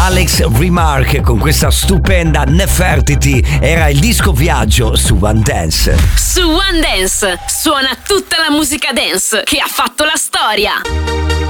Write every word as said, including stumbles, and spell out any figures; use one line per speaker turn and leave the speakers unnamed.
Alex Remarque con questa stupenda Nefertiti. Era il disco viaggio su One Dance.
Su One Dance suona tutta la musica dance che ha fatto la storia.